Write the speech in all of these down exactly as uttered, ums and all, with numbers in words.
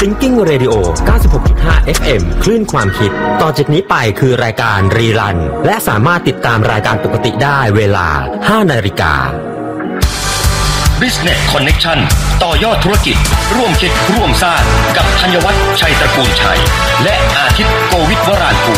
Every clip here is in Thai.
Thinking Radio เก้าสิบหกจุดห้า เอฟ เอ็ม คลื่นความคิดต่อจากนี้ไปคือรายการรีรันและสามารถติดตามรายการปกติได้เวลา ห้านาฬิกา Business Connection ต่อยอดธุรกิจร่วมคิดร่วมสร้างกับธัญวัฒน์ชัยตระกูลชัยและอาทิตย์โกวิทวรางกูล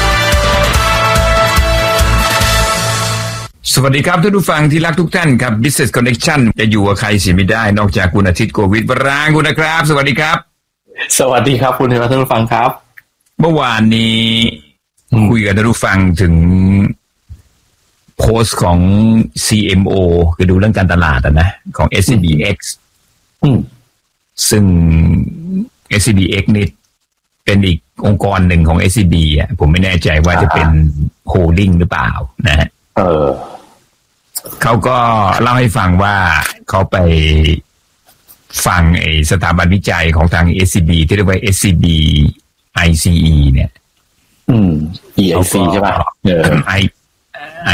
สวัสดีครับท่านผู้ฟังที่รักทุกท่านครับ Business Connection จะอยู่กับใครเสียไม่ได้นอกจากคุณอาทิตย์โกวิทวรางกูลนะครับสวัสดีครับสวัสดีครับคุณท่านผู้ฟังครับเมื่อวานนี้คุยกับท่านผู้ฟังถึงโพสต์ของ ซี เอ็ม โอ คือดูเรื่องการตลาดนะของ เอส ซี บี เอ็กซ์ ซึ่ง เอส ซี บี เอ็กซ์ นี่เป็นอีกองค์กรหนึ่งของ เอส ซี บี อ่ะผมไม่แน่ใจว่าจะเป็นโฮลดิ้งหรือเปล่านะฮะเออเขาก็เล่าให้ฟังว่าเขาไปฟังไอ้สถาบันวิจัยของทาง เอส ซี บี ที่เรียกว่า เอส ซี บี ไอ ซี อี เนี่ยอืม อี ไอ ซี ใช่ป่ะเออ Iไอ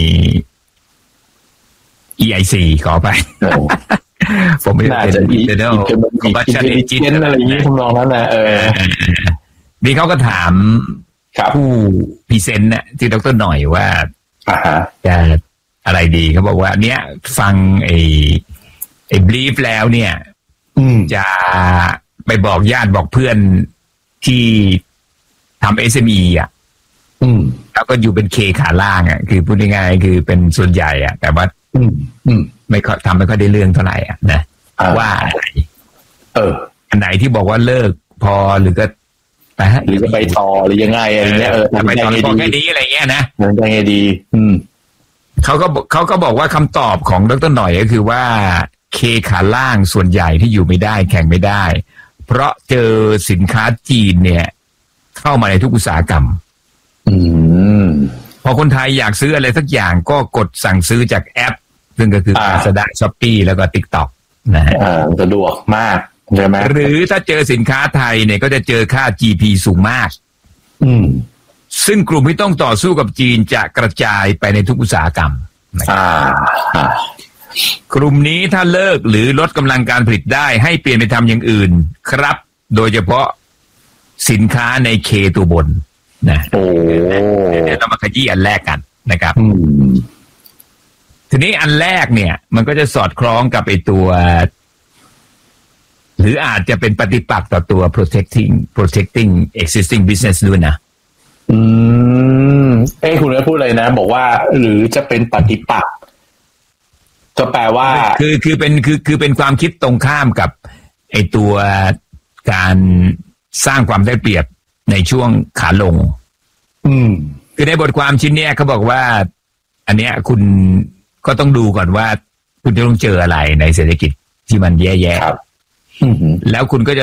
อี ไอ ซี ขอไปผมไม่เป็น Internal Combustion Engine อะไรอย่างนี้ทำนองนั้นนะเออนี่เขาก็ถามผู้พรีเซนต์น่ะที่ดร.หน่อยว่าจะอะไรดีเขาบอกว่าเนี้ยฟังไอ้ไอ้บลีฟแล้วเนี่ยจะไปบอกญาติบอกเพื่อนที่ทำ เอส เอ็ม อี อ่ะแล้วก็อยู่เป็นเคขาล่างอ่ะคือพูดง่ายๆคือเป็นส่วนใหญ่อ่ะแต่ว่าไม่ค่อยทำไม่ค่อยได้เรื่องเท่าไหร่อ่ะนะว่าอะไรเอออันไหนที่บอกว่าเลิกพอหรือก็แต่หรือจะไปต่อหรือยังไงอะไรเงี้ยเออทำไปต่อพอแค่นี้อะไรเงี้ยนะมันยังไงดีอืมเขาก็เขาก็บอกว่าคำตอบของดร.หน่อยก็คือว่าเคขาล่างส่วนใหญ่ที่อยู่ไม่ได้แข่งไม่ได้เพราะเจอสินค้าจีนเนี่ยเข้ามาในทุกอุตสาหกรรมอืมพอคนไทยอยากซื้ออะไรสักอย่างก็กดสั่งซื้อจากแอปซึ่งก็คือ Lazada Shopee แล้วก็ TikTok นะฮะสะดวกมากใช่ไหมหรือถ้าเจอสินค้าไทยเนี่ยก็จะเจอค่า จี พี สูงมากอืมซึ่งกลุ่มที่ต้องต่อสู้กับจีนจะกระจายไปในทุกอุตสาหกรรมอ่ากลุ่มนี้ถ้าเลิกหรือลดกำลังการผลิตได้ให้เปลี่ยนไปทำอย่างอื่นครับโดยเฉพาะสินค้าในเคตัวบนนะโอ้เดี๋ยวเรามาขยี้อันแรกกันนะครับทีนี้อันแรกเนี่ยมันก็จะสอดคล้องกับไอตัวหรืออาจจะเป็นปฏิปักษ์ต่อตัว protecting protecting existing business ด้วยนะอืมเอ้คุณได้พูดเลยนะบอกว่าหรือจะเป็นปฏิปักษ์ก็แปลว่าคือคือเป็นคือคือเป็นความคิดตรงข้ามกับไอตัวการสร้างความได้เปรียบในช่วงขาลงอืมคือในบทความชิ้นเนี้ยเขาบอกว่าอันเนี้ยคุณก็ต้องดูก่อนว่าคุณจะต้องเจออะไรในเศรษฐกิจที่มันแย่ๆแล้วคุณก็จะ